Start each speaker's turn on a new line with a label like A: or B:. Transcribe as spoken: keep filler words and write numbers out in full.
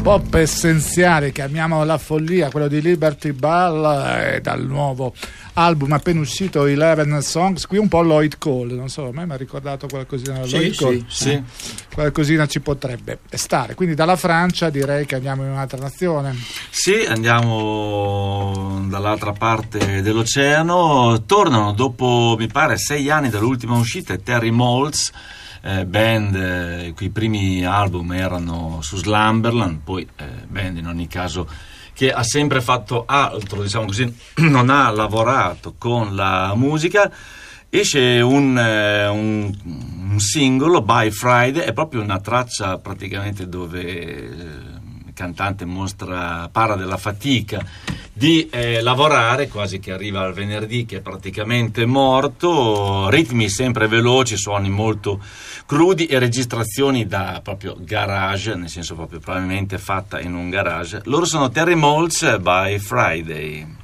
A: pop essenziale, chiamiamolo la follia, quello di Liberty Bell, eh, dal nuovo album appena uscito Eleven Songs. Qui un po' Lloyd Cole, non so, a me mi ha ricordato qualcosina da
B: Sì,
A: Lloyd Cole.
B: sì, sì.
A: Eh, qualcosina ci potrebbe stare. Quindi dalla Francia direi che andiamo in un'altra nazione.
B: Sì, andiamo dall'altra parte dell'oceano. Tornano dopo, mi pare, sei anni dall'ultima uscita Terry Moulds, eh, band eh, i cui primi album erano su Slumberland, poi eh, band in ogni caso che ha sempre fatto altro, diciamo così, non ha lavorato con la musica. Esce un, eh, un, un singolo, By Friday, è proprio una traccia praticamente dove il cantante mostra, parla della fatica di eh, lavorare, quasi che arriva al venerdì che è praticamente morto, ritmi sempre veloci, suoni molto crudi e registrazioni da proprio garage, nel senso proprio probabilmente fatta in un garage. Loro sono Terry Moulds, By Friday.